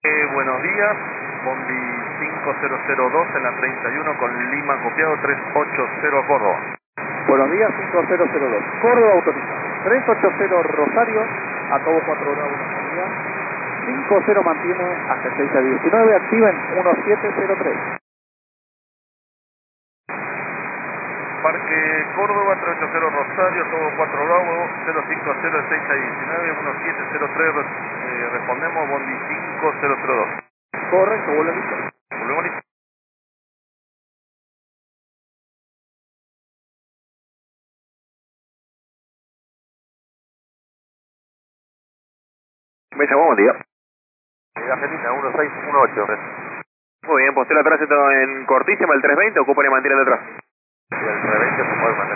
Buenos días, Bondi 5002 en la 31 con Lima copiado 380 a Córdoba. Buenos días, 5002. Córdoba autorizado. 380 Rosario, a cabo 4 grados de unidad. 50 mantiene hasta 6 a 19, activen 1703. Parque Córdoba 380 Rosario, todo 4 Bravo, 050 6 a 19, 1703, respondemos Bondi 5002. Correcto, vuelve listo. Volvemos listo. Me llamó, buen día. Argentina 1618. Muy bien, posté el tránsito en cortísima, el 320, ocupa y mantiene detrás. El 320 se puede mantener.